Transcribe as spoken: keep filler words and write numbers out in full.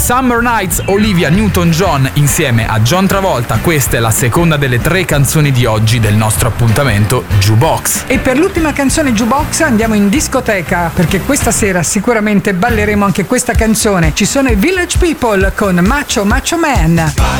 Summer Nights, Olivia Newton-John insieme a John Travolta. Questa è la seconda delle tre canzoni di oggi del nostro appuntamento Jukebox. E per l'ultima canzone Jukebox andiamo in discoteca, perché questa sera sicuramente balleremo anche questa canzone. Ci sono i Village People con Macho Macho Man.